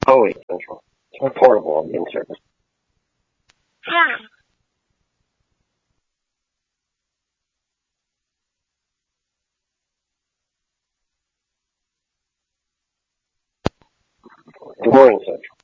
Totally essential. It's portable on the in-service. Yeah. Good morning, Central.